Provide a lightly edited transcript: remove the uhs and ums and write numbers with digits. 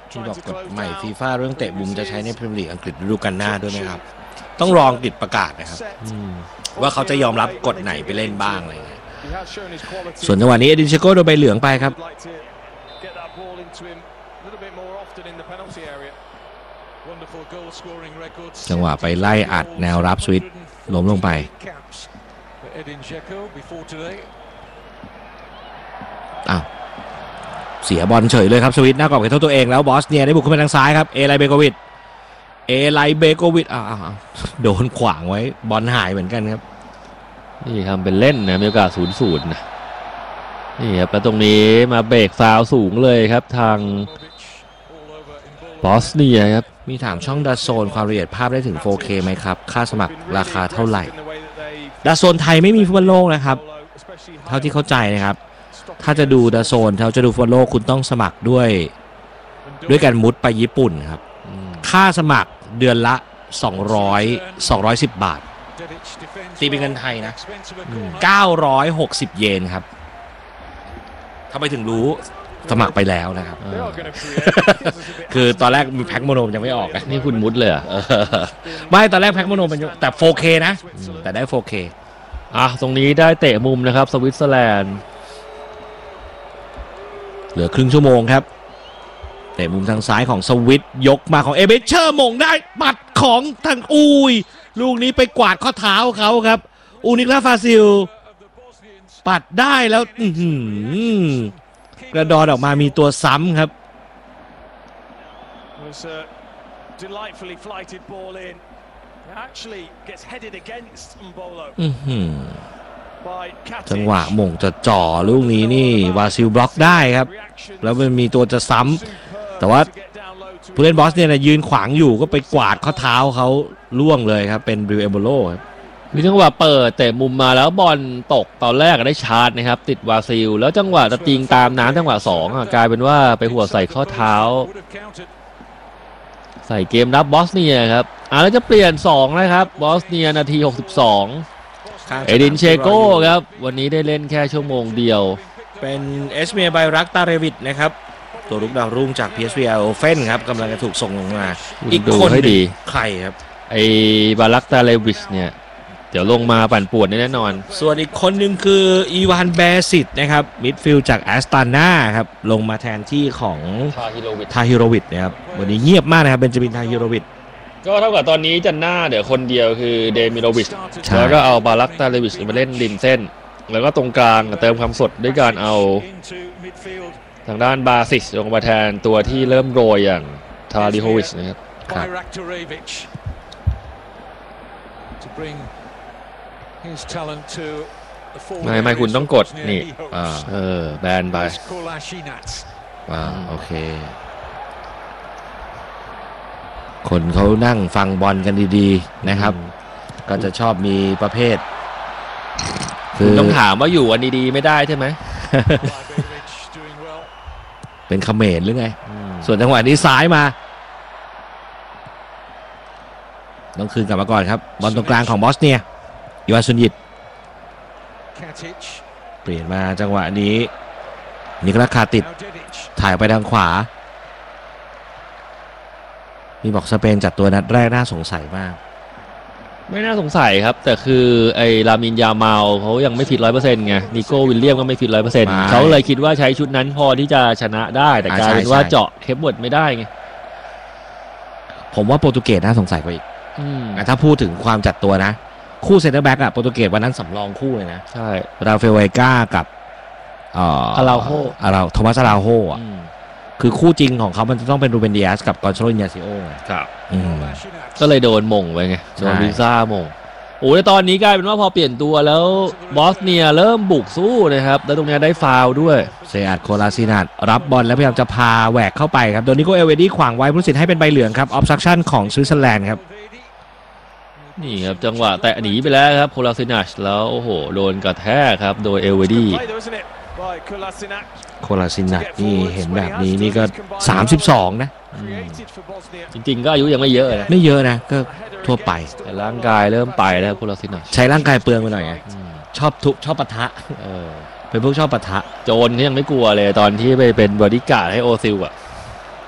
ที่บอกกฎใหม่ฟีฟ่าเรื่องเตะมุมจะใช้ในพรีเมียร์ลีกอังกฤษฤดูกาลหน้าด้วยไหมครับต้องรออังกฤษประกาศนะครับว่าเขาจะยอมรับกฎไหนไปเล่นบ้างอะไรเงี้ยส่วนจังหวะนี้เอดินเชโก้โดนใบเหลืองไปครับจังหวะไปไล่อัดแนวรับสวิตล้มลงไปอ้าวเสียบอลเฉยเลยครับสวิตหน้ากรอบเขตโทษตัวเองแล้วบอสเนียได้บุกขึ้นไปทางซ้ายครับเอไลเบโกวิชโดนขวางไว้บอลหายเหมือนกันครับนี่ทำเป็นเล่นนะมีโอกาส0-0นะนี่ครับแล้วตรงนี้มาเบรกฟาวสูงเลยครับทางบอสเนียครับมีถามช่องดาโซนความละเอียดภาพได้ถึง 4K ไหมครับค่าสมัครราคาเท่าไหร่ดาโซนไทยไม่มีฟุตบอลโลกนะครับเท่าที่เข้าใจนะครับถ้าจะดูดาโซนถ้าจะดูฟุตบอลโลกคุณต้องสมัครด้วยการมุดไปญี่ปุ่นครับค่าสมัครเดือนละ210 บาทตีเป็นเงินไทยนะ960 เยนครับทำไมถึงรู้สมัครไปแล้วนะครับคือตอนแรกมีแพ็คโมโนยังไม่ออกนี่คุณมุดเลยไม่ตอนแรกแพ็คโมโนเป็นแต่ 4K นะแต่ได้ 4K ตรงนี้ได้เตะมุมนะครับสวิตเซอร์แลนด์เหลือครึ่งชั่วโมงครับเตะมุมทางซ้ายของสวิตยกมาของเอเบเชอร์มงได้ปัดของทางลูกนี้ไปกวาดข้อเท้าเขาครับนิกลาฟาซิลปัดได้แล้วกระดอนออกมามีตัวซ้ำครับจังหวะมงจะจ่อลูกนี้นี่วาซิลบล็อกได้ครับแล้วมันมีตัวจะซ้ำแต่ว่าผู้เล่นบอสเนี่ยยืนขวางอยู่ก็ไปกวาดข้อเท้าเขาล่วงเลยครับเป็นบริวเอมโบโลครับมีจังหวะเปิดแต่มุมมาแล้วบอลตกตอนแรกได้ชาร์จนะครับติดวาซิลแล้วจังหวะจะติงตามน้ำจังหวะ2กลายเป็นว่าไปหัวใส่ข้อเท้าใส่เกมรับบอสเนียครับแล้วจะเปลี่ยน2นะครับบอสเนียนาที62เอดินเชโก้ครับวันนี้ได้เล่นแค่ชั่วโมงเดียวเป็นเอสเมียไบรักตาเรวิดนะครับตัวลุกดาวรุ่งจาก PSV Eindhoven ครับกำลังจะถูกส่งลงมาอีกคนให้ดีใครครับบารักตาเรวิชเนี่ยเดี๋ยวลงมาปั่นป่วนแน่นอนส่วนอีกคนหนึ่งคืออีวานเบซิตนะครับมิดฟิลด์จากแอสตานาครับลงมาแทนที่ของทาฮิโรวิชนะครับวันนี้เงียบมากนะครับเบนจามินทาฮิโรวิชก็เท่ากับตอนนี้จันหน้าเดี๋ยวคนเดียวคือเดมิโรวิชแล้วก็เอาบารักตาเรวิชมาเล่นริมเส้นแล้วก็ตรงกลางเติมความสดด้วยการเอาทางด้านบาซิสลงมาแทนตัวที่เริ่มโรยอย่างทาริโฮวิชนะครับไม่คุณต้องกดนี่แบนไปโอเคคนเขานั่งฟังบอลกันดีๆนะครับก็จะชอบมีประเภทคือต้องถามว่าอยู่อันดีๆไม่ได้ใช่ไหมเป็นเขมรหรือไงส่วนจังหวะนี้ซ้ายมาต้องคืนกลับมาก่อนครับบอลตรงกลางของบอสเนียอีวานซุนยิตเปลี่ยนมาจังหวะนี้นิโคลัสคาติดถ่ายไปทางขวามีบอกสเปนจัดตัวนัดแรกน่าสงสัยมากไม่น่าสงสัยครับแต่คือลามินยามาลเขายังไม่ฟิต 100% ไงนิโก้วิลเลียมก็ไม่ฟิต 100% เขาเลยคิดว่าใช้ชุดนั้นพอที่จะชนะได้แต่กลายเป็นว่าเจาะเคปเวิร์ดไม่ได้ไงผมว่าโปรตุเกสน่าสงสัยกว่าอีกถ้าพูดถึงความจัดตัวนะคู่เซนเตอร์แบ็กโปรตุเกสวันนั้นสำรองคู่เลยนะใช่ราเฟลไวก้ากับอาราโฮโทมัสอาราโฮคือคู่จริงของเขามันจะต้องเป็นรูเบนดิอาสกับกอนซาโล อินาซิโอครับก็เลยโดนมงไปไงโดนวิซ่ามงแต่ตอนนี้กลายเป็นว่าพอเปลี่ยนตัวแล้วบอสเนียเริ่มบุกสู้นะครับแล้วตรงนี้ได้ฟาวด้วยเซอาดโคลาซินัทรับบอลแล้วพยายามจะพาแหวกเข้าไปครับโดนนิโกเอลเวดี้ขวางไว้ผู้ตัดสินให้เป็นใบเหลืองครับออฟซักชั่นของสวิตเซอร์แลนด์ครับนี่ครับจังหวะแตะหนีไปแล้วครับโคลาซินัทแล้วโดนกระแทกครับโดยเอลเวดี้โคลาซินัทนี่เห็นแบบนี้นี่ก็32นะจริงๆก็อายุยังไม่เยอะนะไม่เยอะนะก็ทั่วไปแต่ร่างกายเริ่มไปแล้วโคลาซินัทใช้ร่างกายเปลืองไปหน่อยไงชอบปะทะเป็นพวกชอบปะทะโจรที่ยังไม่กลัวเลยตอนที่ไปเป็นบอดี้การ์ดให้โอซิล